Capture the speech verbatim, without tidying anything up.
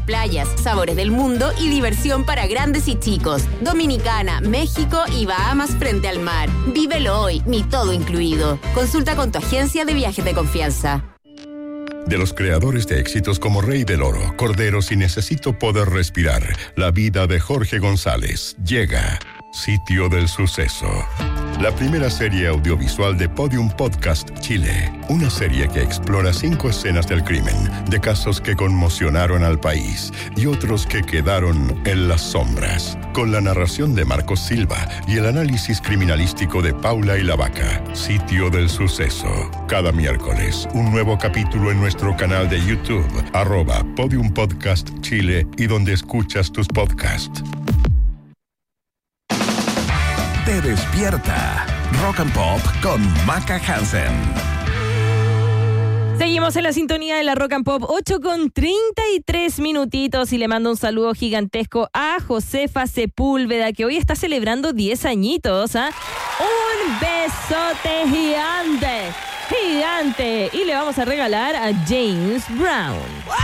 playas, sabores del mundo y diversión para grandes y chicos. Dominicana, México y Bahamas frente al mar. Vívelo hoy, mi todo incluido. Consulta con tu agencia de viajes de confianza. De los creadores de éxitos como Rey del Oro, Corderos y Necesito Poder Respirar, la vida de Jorge González llega. Sitio del Suceso. La primera serie audiovisual de Podium Podcast Chile. Una serie que explora cinco escenas del crimen, de casos que conmocionaron al país y otros que quedaron en las sombras. Con la narración de Marcos Silva y el análisis criminalístico de Paula y la Vaca. Sitio del Suceso. Cada miércoles, un nuevo capítulo en nuestro canal de YouTube, arroba Podium Podcast Chile y donde escuchas tus podcasts. Te despierta Rock and Pop con Maca Hansen. Seguimos en la sintonía de la Rock and Pop, ocho con treinta y tres minutitos, y le mando un saludo gigantesco a Josefa Sepúlveda, que hoy está celebrando diez añitos. ¿eh? Un besote gigante, gigante, y le vamos a regalar a James Brown.